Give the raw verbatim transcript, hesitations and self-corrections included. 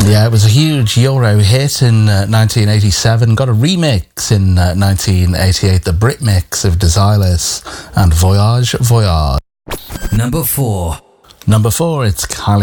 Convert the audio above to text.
Yeah, it was a huge Euro hit in uh, nineteen eighty-seven. Got a remix in uh, nineteen eighty-eight, the Brit mix of Desireless and Voyage Voyage. Number four. Number four, it's Kylie